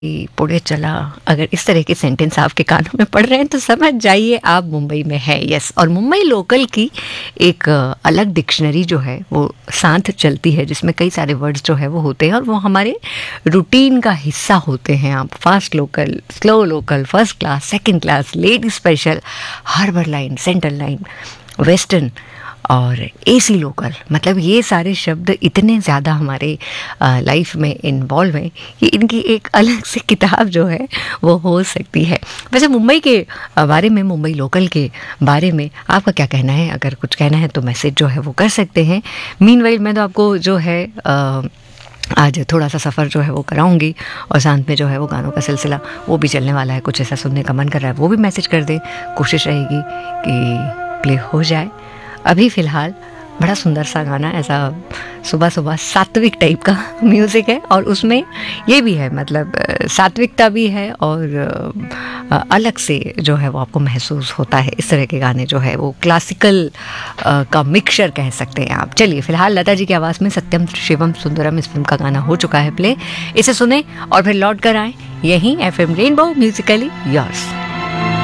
पुणे चला, अगर इस तरह के सेंटेंस आपके कानों में पड़ रहे हैं तो समझ जाइए आप मुंबई में है। यस, और मुंबई लोकल की एक अलग डिक्शनरी जो है वो साथ चलती है, जिसमें कई सारे वर्ड्स जो है वो होते हैं और वो हमारे रूटीन का हिस्सा होते हैं। आप fast local, slow local, first class, second class, lady special, harbour line, central line, western और एसी लोकल, मतलब ये सारे शब्द इतने ज़्यादा हमारे लाइफ में इन्वॉल्व हैं कि इनकी एक अलग से किताब जो है वो हो सकती है। वैसे मुंबई के बारे में, मुंबई लोकल के बारे में आपका क्या कहना है? अगर कुछ कहना है तो मैसेज जो है वो कर सकते हैं। मीनवाइल मैं तो आपको जो है आज थोड़ा सा सफ़र जो है वो कराऊंगी और साथ में जो है वो गानों का सिलसिला वो भी चलने वाला है। कुछ ऐसा सुनने का मन कर रहा है वो भी मैसेज कर दें, कोशिश रहेगी कि प्ले हो जाए। अभी फ़िलहाल बड़ा सुंदर सा गाना, ऐसा सुबह सुबह सात्विक टाइप का म्यूज़िक है और उसमें ये भी है, मतलब सात्विकता भी है और अलग से जो है वो आपको महसूस होता है। इस तरह के गाने जो है वो क्लासिकल का मिक्सचर कह सकते हैं आप। चलिए फ़िलहाल लता जी की आवाज़ में सत्यम शिवम सुंदरम इस फिल्म का गाना हो चुका है प्ले। इसे सुने और फिर लौट कर आए यहीं FM रेनबो म्यूजिकली योर्स।